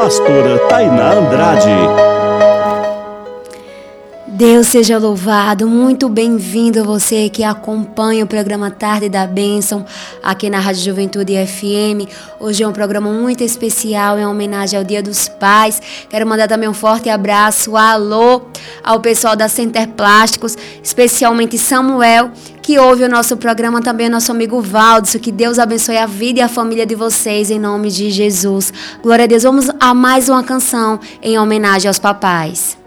pastora Tainá Andrade. Deus seja louvado, muito bem-vindo você que acompanha o programa Tarde da Bênção aqui na Rádio Juventude FM. Hoje é um programa muito especial em homenagem ao Dia dos Pais. Quero mandar também um forte abraço, alô, ao pessoal da Center Plásticos, especialmente Samuel, que ouve o nosso programa, também nosso amigo Valdo. Que Deus abençoe a vida e a família de vocês em nome de Jesus. Glória a Deus. Vamos a mais uma canção em homenagem aos papais.